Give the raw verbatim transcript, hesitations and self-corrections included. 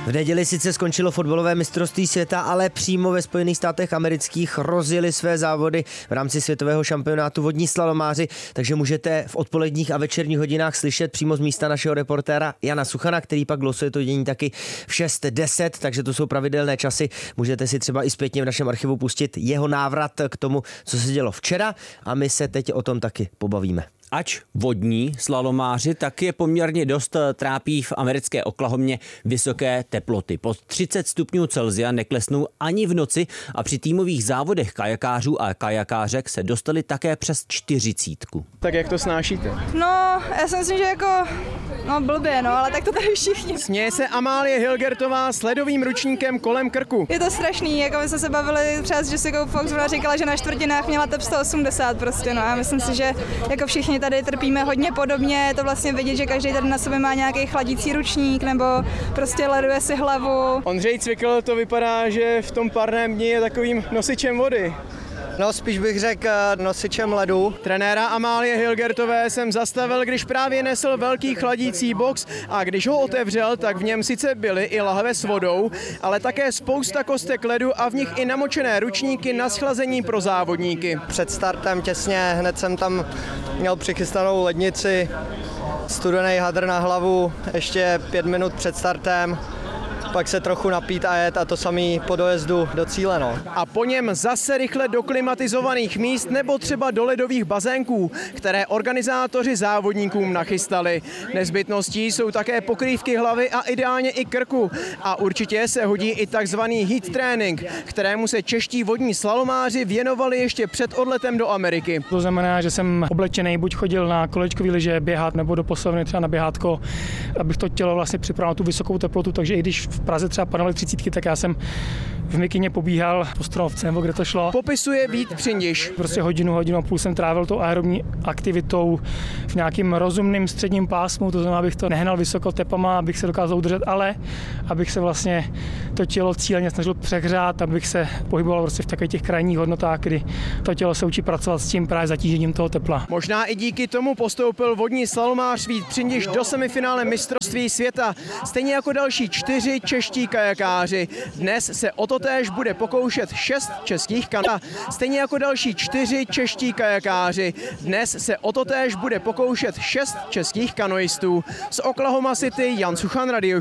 V neděli sice skončilo fotbalové mistrovství světa, ale přímo ve Spojených státech amerických rozjeli své závody v rámci světového šampionátu vodní slalomáři, takže můžete v odpoledních a večerních hodinách slyšet přímo z místa našeho reportéra Jana Suchana, který pak glosuje to dění taky v šest deset, takže to jsou pravidelné časy. Můžete si třeba i zpětně v našem archivu pustit jeho návrat k tomu, co se dělo včera, a my se teď o tom taky pobavíme. Ač vodní slalomáři, tak je poměrně dost trápí v americké Oklahomě vysoké teploty. Pod třicet stupňů Celsia neklesnou ani v noci a při týmových závodech kajakářů a kajakářek se dostali také přes čtyřicítku. Tak jak to snášíte? No, já si myslím, že jako, no blbě, no, ale tak to tady všichni. Směje se Amálie Hilgertová s ledovým ručníkem kolem krku. Je to strašný, jako my jsme se bavili třeba s Jessicou Fox, ona říkala, že na čtvrtinách měla tep sto osmdesát prostě, no a myslím si, že jako všichni tady trpíme hodně podobně, je to vlastně vidět, že každý tady na sobě má nějaký chladící ručník nebo prostě leduje si hlavu. Ondřej Cvikl, to vypadá, že v tom parném dni je takovým nosičem vody. No spíš bych řekl nosičem ledu. Trenéra Amálie Hilgertové jsem zastavil, když právě nesl velký chladící box a když ho otevřel, tak v něm sice byly i lahve s vodou, ale také spousta kostek ledu a v nich i namočené ručníky na schlazení pro závodníky. Před startem těsně hned jsem tam měl přichystanou lednici, studený hadr na hlavu, ještě pět minut před startem. Pak se trochu napít a jet a to samý po dojezdu do cíle. No. A po něm zase rychle do klimatizovaných míst nebo třeba do ledových bazénků, které organizátoři závodníkům nachystali. Nezbytností jsou také pokrývky hlavy a ideálně i krku. A určitě se hodí i takzvaný heat trénink, kterému se čeští vodní slalomáři věnovali ještě před odletem do Ameriky. To znamená, že jsem oblečený, buď chodil na kolečkový lyže běhat nebo do posilovny třeba na běhátko, abych to tělo vlastně připravil na tu vysokou teplotu, takže i když v Praze třeba panovaly třicítky, tak já jsem v mikině pobíhal po Stromovce, nebo kde to šlo. Popisuje Vít Přindiš. Prostě hodinu, hodinu a půl jsem trávil tou aerobní aktivitou v nějakým rozumným středním pásmu, to znamená, abych to nehnal vysoko tepama, abych se dokázal udržet, ale abych se vlastně to tělo cíleně snažil přehřát, abych se pohyboval prostě v takových těch krajních hodnotách, kdy to tělo se učí pracovat s tím právě zatížením toho tepla. Možná i díky tomu postoupil vodní slalomář Vít Přindiš do semifinále mistrovství světa, stejně jako další čtyři čeští kajakáři. Dnes se o to též bude pokoušet šest českých kanoistů. Stejně jako další čtyři čeští kajakáři. Dnes se o to též bude pokoušet šest českých kanoistů. Z Oklahoma City Jan Suchan, Radio